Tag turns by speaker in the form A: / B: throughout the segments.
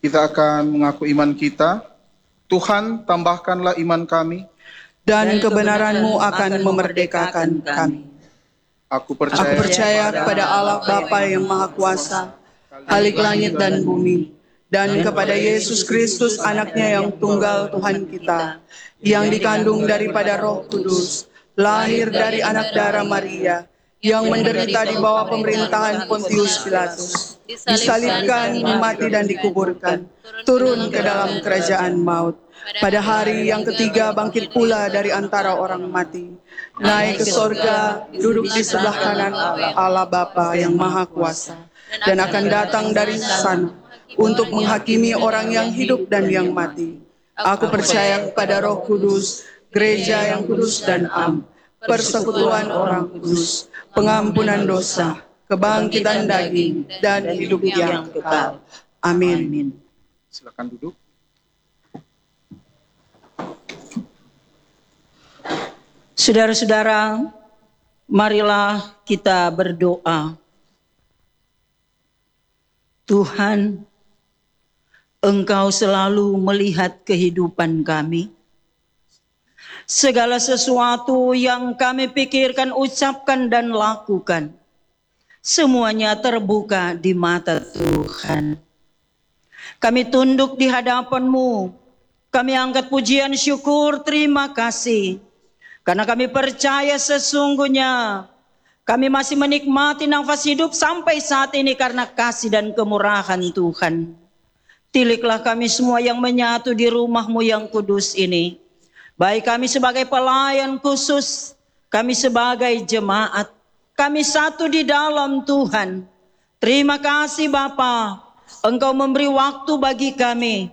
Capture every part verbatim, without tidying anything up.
A: Kita akan mengaku iman kita. Tuhan, tambahkanlah iman kami,
B: dan kebenaran-Mu akan memerdekakan kami.
A: Aku
B: Aku
A: percaya,
B: percaya kepada Allah Bapa yang Maha Kuasa, Khalik langit dan bumi, dan kepada Yesus Kristus anaknya yang tunggal Tuhan kita, yang dikandung daripada Roh Kudus, lahir dari anak darah Maria, yang menderita di bawah pemerintahan Pontius Pilatus, disalibkan, mati dan dikuburkan, turun ke dalam kerajaan maut. Pada hari yang ketiga bangkit pula dari antara orang mati, naik ke sorga, duduk di sebelah kanan Allah Bapa yang Maha Kuasa, dan akan datang dari sana untuk menghakimi orang yang hidup dan yang mati. Aku percaya kepada Roh Kudus, gereja yang kudus dan am, persekutuan orang kudus, pengampunan dosa, kebangkitan daging, dan hidup yang kekal. Amin.
A: silakan duduk.
C: Saudara-saudara, marilah kita berdoa. Tuhan, Engkau selalu melihat kehidupan kami. Segala sesuatu yang kami pikirkan, ucapkan, dan lakukan, semuanya terbuka di mata Tuhan. Kami tunduk di hadapan-Mu. Kami angkat pujian syukur, terima kasih. Karena kami percaya sesungguhnya kami masih menikmati nafas hidup sampai saat ini karena kasih dan kemurahan Tuhan. Tiliklah kami semua yang menyatu di rumah-Mu yang kudus ini. Baik kami sebagai pelayan khusus, kami sebagai jemaat, kami satu di dalam Tuhan. Terima kasih Bapa, Engkau memberi waktu bagi kami.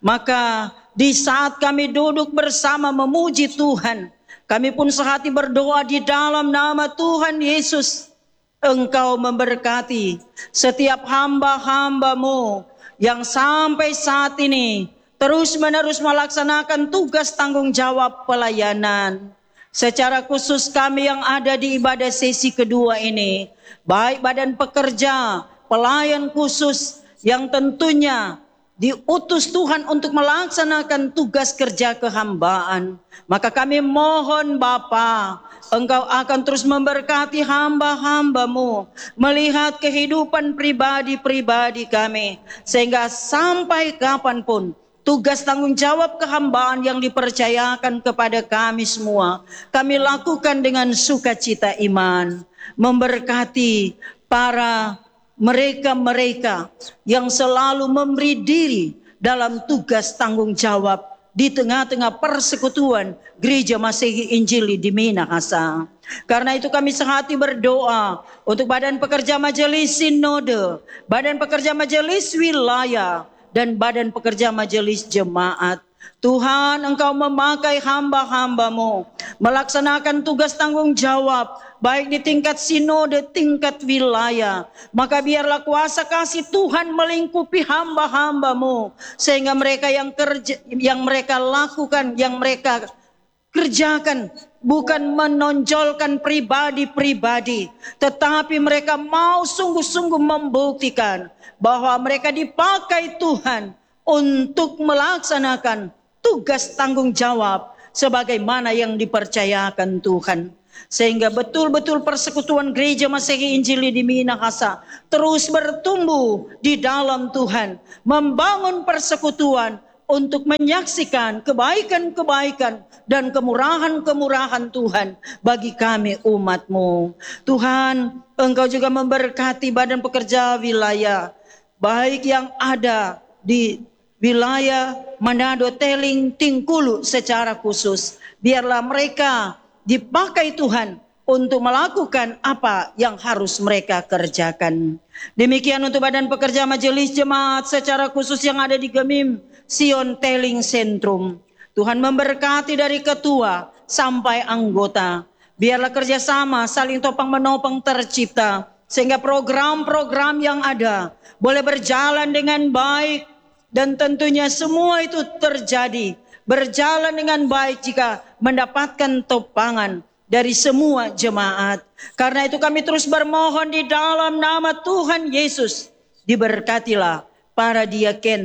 C: Maka di saat kami duduk bersama memuji Tuhan, kami pun sehati berdoa di dalam nama Tuhan Yesus. Engkau memberkati setiap hamba-hamba-Mu yang sampai saat ini terus-menerus melaksanakan tugas tanggung jawab pelayanan. Secara khusus kami yang ada di ibadah sesi kedua ini, baik badan pekerja, pelayan khusus yang tentunya diutus Tuhan untuk melaksanakan tugas kerja kehambaan. Maka kami mohon Bapa, Engkau akan terus memberkati hamba-hamba-Mu, melihat kehidupan pribadi-pribadi kami, sehingga sampai kapanpun tugas tanggung jawab kehambaan yang dipercayakan kepada kami semua, kami lakukan dengan sukacita iman, memberkati para mereka-mereka yang selalu memberi diri dalam tugas tanggung jawab di tengah-tengah persekutuan Gereja Masehi Injili di Minahasa. Karena itu kami sehati berdoa untuk badan pekerja majelis sinode, badan pekerja majelis wilayah, dan badan pekerja majelis jemaat. Tuhan, Engkau memakai hamba-hamba-Mu melaksanakan tugas tanggung jawab baik di tingkat sinode, tingkat wilayah. Maka biarlah kuasa kasih Tuhan melingkupi hamba-hamba-Mu, sehingga mereka yang kerja, yang mereka lakukan, yang mereka kerjakan bukan menonjolkan pribadi-pribadi, tetapi mereka mau sungguh-sungguh membuktikan bahwa mereka dipakai Tuhan untuk melaksanakan tugas tanggung jawab sebagaimana yang dipercayakan Tuhan. Sehingga betul-betul persekutuan Gereja Masehi Injili di Minahasa terus bertumbuh di dalam Tuhan, membangun persekutuan untuk menyaksikan kebaikan-kebaikan dan kemurahan-kemurahan Tuhan bagi kami umat-Mu. Tuhan, Engkau juga memberkati badan pekerja wilayah, baik yang ada di wilayah Manado, Teling, Tingkulu secara khusus. Biarlah mereka dipakai Tuhan untuk melakukan apa yang harus mereka kerjakan. Demikian untuk badan pekerja majelis jemaat secara khusus yang ada di Gemim Sion Teling Sentrum. Tuhan memberkati dari ketua sampai anggota. Biarlah kerjasama saling topang menopang tercipta, sehingga program-program yang ada boleh berjalan dengan baik, dan tentunya semua itu terjadi berjalan dengan baik jika mendapatkan topangan dari semua jemaat. Karena itu kami terus bermohon di dalam nama Tuhan Yesus, diberkatilah para diaken,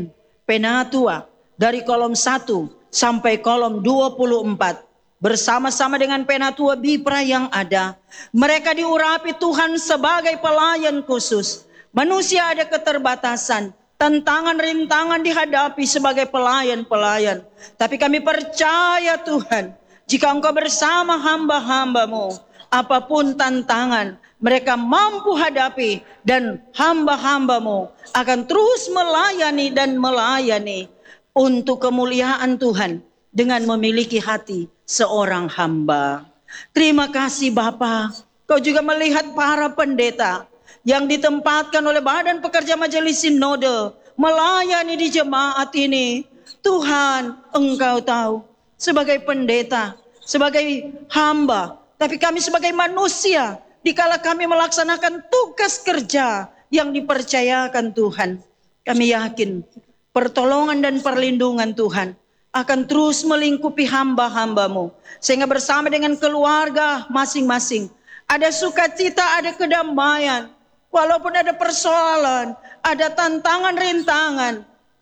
C: Penatua dari kolom satu sampai kolom dua puluh empat. Bersama-sama dengan Penatua Bipra yang ada, mereka diurapi Tuhan sebagai pelayan khusus. Manusia ada keterbatasan, tantangan rintangan dihadapi sebagai pelayan-pelayan. Tapi kami percaya Tuhan, jika Engkau bersama hamba-hambamu, apapun tantangan mereka mampu hadapi, dan hamba-hambamu akan terus melayani dan melayani untuk kemuliaan Tuhan dengan memiliki hati seorang hamba. Terima kasih Bapa, Kau juga melihat para pendeta yang ditempatkan oleh Badan Pekerja Majelis Sinode melayani di jemaat ini. Tuhan, Engkau tahu, sebagai pendeta, sebagai hamba, tapi kami sebagai manusia, dikala kami melaksanakan tugas kerja yang dipercayakan Tuhan, kami yakin pertolongan dan perlindungan Tuhan akan terus melingkupi hamba-hambamu, sehingga bersama dengan keluarga masing-masing ada sukacita, ada kedamaian. Walaupun ada persoalan, ada tantangan rintangan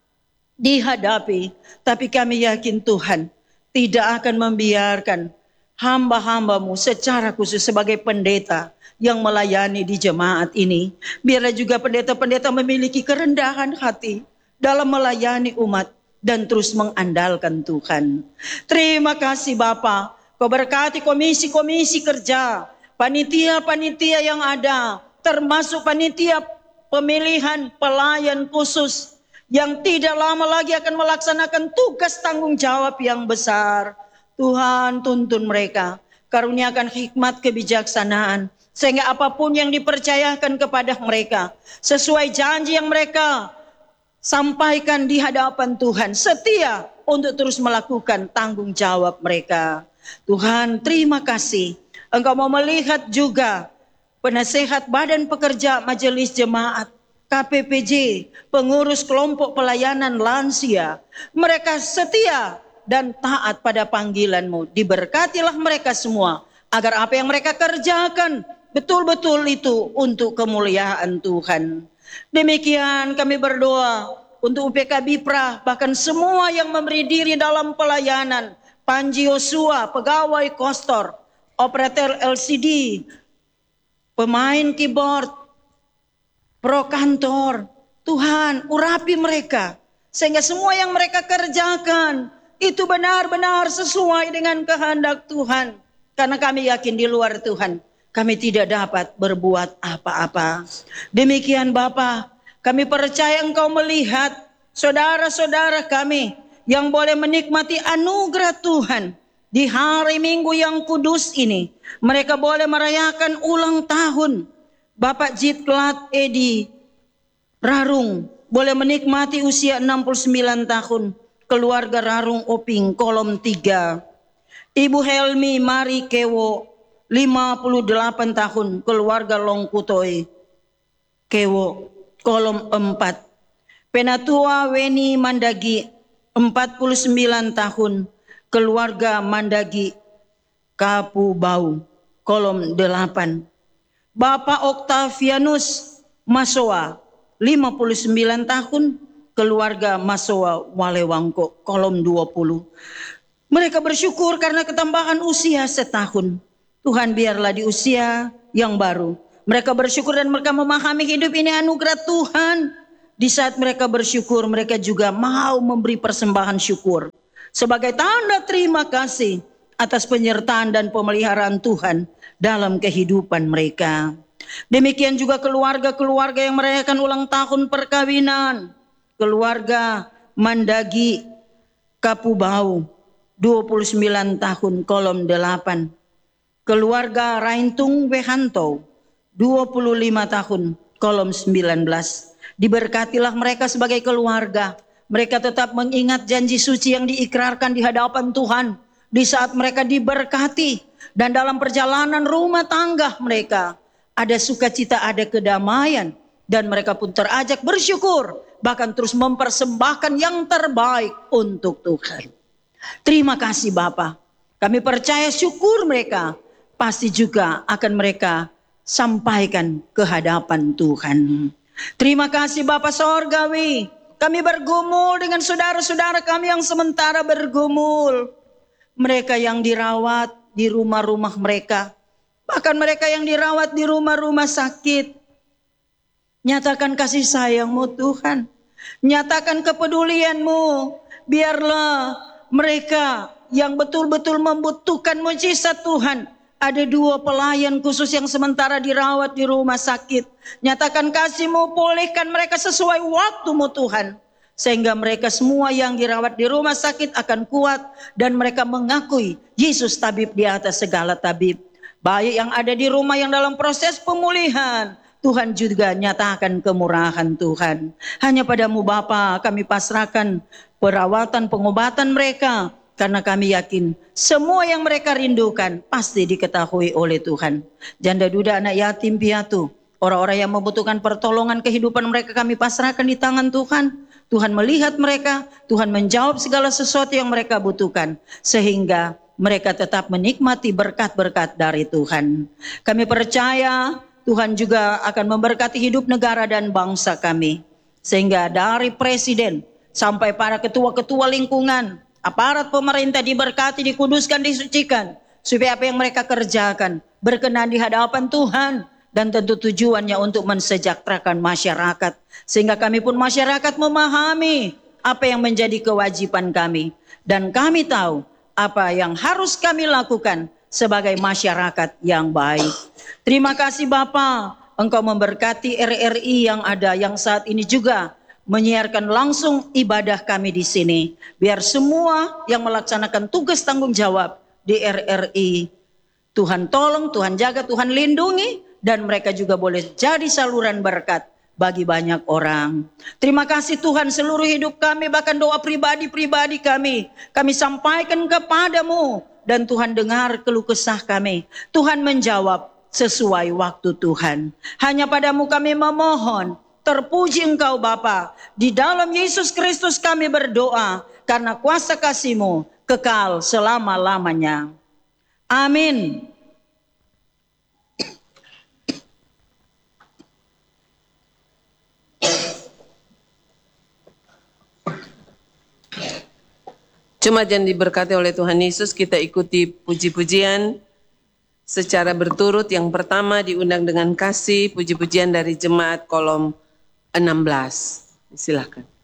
C: dihadapi, tapi kami yakin Tuhan tidak akan membiarkan hamba-hambamu secara khusus sebagai pendeta yang melayani di jemaat ini. Biarlah juga pendeta-pendeta memiliki kerendahan hati dalam melayani umat dan terus mengandalkan Tuhan. Terima kasih Bapa, Kau berkati komisi-komisi kerja, panitia-panitia yang ada, termasuk panitia pemilihan pelayan khusus yang tidak lama lagi akan melaksanakan tugas tanggung jawab yang besar. Tuhan, tuntun mereka, karuniakan hikmat kebijaksanaan, sehingga apapun yang dipercayakan kepada mereka, sesuai janji yang mereka sampaikan di hadapan Tuhan, setia untuk terus melakukan tanggung jawab mereka. Tuhan, terima kasih, Engkau mau melihat juga penasehat Badan Pekerja Majelis Jemaat, K P P J, pengurus kelompok pelayanan lansia. Mereka setia dan taat pada panggilan-Mu. Diberkatilah mereka semua, agar apa yang mereka kerjakan betul-betul itu untuk kemuliaan Tuhan. Demikian kami berdoa untuk U P K Bipra, bahkan semua yang memberi diri dalam pelayanan. Panji Yosua, pegawai kostor, operator L C D, pemain keyboard, pro kantor. Tuhan, urapi mereka, sehingga semua yang mereka kerjakan itu benar-benar sesuai dengan kehendak Tuhan. Karena kami yakin di luar Tuhan kami tidak dapat berbuat apa-apa. Demikian Bapa, kami percaya Engkau melihat saudara-saudara kami yang boleh menikmati anugerah Tuhan di hari Minggu yang kudus ini. Mereka boleh merayakan ulang tahun. Bapak Jitlat Edi Rarung boleh menikmati usia enam puluh sembilan tahun. Keluarga Rarung Oping, kolom tiga. Ibu Helmi Mari Kewo, lima puluh delapan tahun. Keluarga Longkutoy Kewo, kolom empat. Penatua Weni Mandagi, empat puluh sembilan tahun. Keluarga Mandagi Kapu Bau, kolom delapan. Bapak Oktavianus Masoa, lima puluh sembilan tahun. Keluarga Masoa Walewangko, kolom dua puluh. Mereka bersyukur karena ketambahan usia setahun. Tuhan, biarlah di usia yang baru mereka bersyukur dan mereka memahami hidup ini anugerah Tuhan. Di saat mereka bersyukur, mereka juga mau memberi persembahan syukur sebagai tanda terima kasih atas penyertaan dan pemeliharaan Tuhan dalam kehidupan mereka. Demikian juga keluarga-keluarga yang merayakan ulang tahun perkawinan. Keluarga Mandagi Kapubau, dua puluh sembilan tahun, kolom delapan. Keluarga Raintung Wehanto, dua puluh lima tahun, kolom sembilan belas. Diberkatilah mereka sebagai keluarga. Mereka tetap mengingat janji suci yang diikrarkan di hadapan Tuhan di saat mereka diberkati. Dan dalam perjalanan rumah tangga mereka ada sukacita, ada kedamaian. Dan mereka pun terajak bersyukur, bahkan terus mempersembahkan yang terbaik untuk Tuhan. Terima kasih Bapa. Kami percaya syukur mereka pasti juga akan mereka sampaikan ke hadapan Tuhan. Terima kasih Bapa Sorgawi Kami bergumul dengan saudara-saudara kami yang sementara bergumul. Mereka yang dirawat di rumah-rumah mereka. Bahkan mereka yang dirawat di rumah-rumah sakit. Nyatakan kasih sayang-Mu Tuhan. Nyatakan kepedulian-Mu. Biarlah mereka yang betul-betul membutuhkan mujizat Tuhan. Ada dua pelayan khusus yang sementara dirawat di rumah sakit. Nyatakan kasih-Mu, pulihkan mereka sesuai waktu-Mu Tuhan. Sehingga mereka semua yang dirawat di rumah sakit akan kuat. Dan mereka mengakui Yesus tabib di atas segala tabib. Baik yang ada di rumah yang dalam proses pemulihan. Tuhan juga nyatakan kemurahan Tuhan. Hanya padamu Bapa kami pasrahkan perawatan pengobatan mereka. Karena kami yakin semua yang mereka rindukan pasti diketahui oleh Tuhan. Janda duda, anak yatim piatu, orang-orang yang membutuhkan pertolongan kehidupan mereka kami pasrahkan di tangan Tuhan. Tuhan melihat mereka, Tuhan menjawab segala sesuatu yang mereka butuhkan. Sehingga mereka tetap menikmati berkat-berkat dari Tuhan. Kami percaya Tuhan juga akan memberkati hidup negara dan bangsa kami. Sehingga dari presiden sampai para ketua-ketua lingkungan, aparat pemerintah diberkati, dikuduskan, disucikan. Supaya apa yang mereka kerjakan berkenan di hadapan Tuhan. Dan tentu tujuannya untuk mensejahterakan masyarakat. Sehingga kami pun masyarakat memahami apa yang menjadi kewajiban kami. Dan kami tahu apa yang harus kami lakukan sebagai masyarakat yang baik. Terima kasih Bapa, Engkau memberkati R R I yang ada, yang saat ini juga menyiarkan langsung ibadah kami di sini. Biar semua yang melaksanakan tugas tanggung jawab di R R I, Tuhan tolong, Tuhan jaga, Tuhan lindungi, dan mereka juga boleh jadi saluran berkat bagi banyak orang. Terima kasih Tuhan, seluruh hidup kami, bahkan doa pribadi-pribadi kami, kami sampaikan kepadamu, dan Tuhan dengar keluh kesah kami. Tuhan menjawab sesuai waktu Tuhan. Hanya padamu kami memohon. Terpuji Engkau Bapa. Di dalam Yesus Kristus kami berdoa, karena kuasa kasih-Mu kekal selama-lamanya. Amin.
D: Jemaat yang diberkati oleh Tuhan Yesus, kita ikuti puji-pujian secara berturut. Yang pertama diundang dengan kasih, puji-pujian dari jemaat kolom enam belas. Silakan.